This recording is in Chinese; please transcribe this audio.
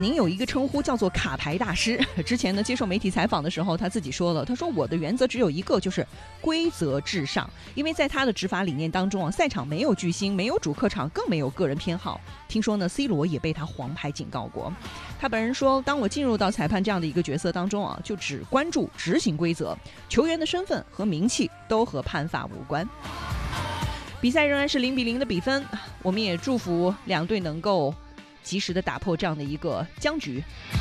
您有一个称呼叫做卡牌大师，之前呢接受媒体采访的时候，他自己说了，他说我的原则只有一个，就是规则至上。因为在他的执法理念当中啊，赛场没有巨星，没有主客场，更没有个人偏好。听说呢 C 罗也被他黄牌警告过。他本人说，当我进入到裁判这样的一个角色当中啊，就只关注执行规则，球员的身份和名气都和判罚无关。比赛仍然是0-0的比分，我们也祝福两队能够及时的打破这样的一个僵局。